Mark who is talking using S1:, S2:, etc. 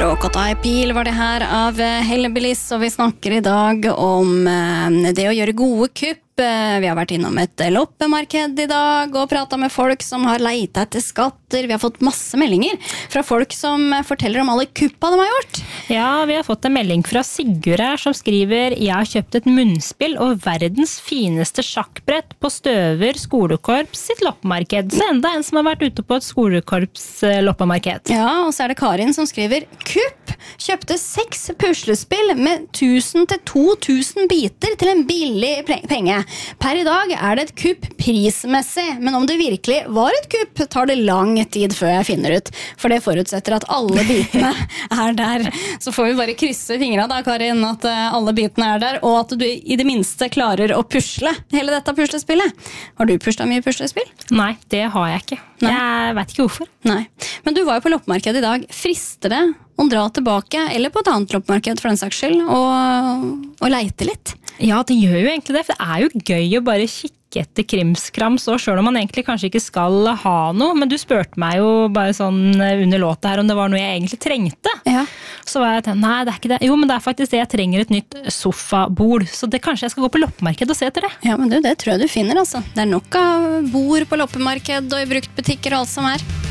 S1: Råkåta I pil var det her av Hellbillies, og vi snakker I dag om det å gjøre gode kupp. Vi har vært innom et loppemarked I dag og pratet med folk som har leitet etter skatter. Vi har fått masse meldinger fra folk som forteller om alle kuppa de har gjort.
S2: Ja, vi har fått en melding fra Sigurd her som skriver: Jeg har kjøpt et munnspill og verdens fineste sjakkbrett på Støver skolekorps sitt loppemarked. Så enda en som har vært ute på et skolekorps loppemarked.
S1: Ja, og så det Karin som skriver: Kupp! Kjøpte 6 puslespill med 1000 til 2000 biter til en billig penge. Per I dag det et kupp prismessig, men om det virkelig var et kupp, tar det lang tid før jeg finner ut. For det forutsetter at alle bitene der. Så får vi bare krysse fingrene da, Karin, at alle bitene der, og at du I det minste klarer å pusle hele dette puslespillet. Har du puslet mye puslespill?
S2: Nei, det har jeg ikke. Nei. Jeg vet ikke hvorfor.
S1: Nei, men du var jo på loppemarkedet I dag. Frister det å dra tilbake, eller på et annet loppemarked for den saks skyld, og leite litt?
S2: Ja, det gjør jo egentlig det, for det jo gøy å bare kikke etter krimskrams, og selv om man egentlig kanskje ikke skal ha noe, men du spurte meg jo bare sånn under låta her om det var noe jeg egentlig trengte. Ja. Så var jeg tenkt, nei, det ikke det. Jo, men det faktisk det, jeg trenger et nytt sofabord, så det kanskje jeg skal gå på loppemarked og se etter det.
S1: Ja, men du, det tror jeg du finner, altså. Det nok av bord på loppemarked og I bruktbutikker og alt som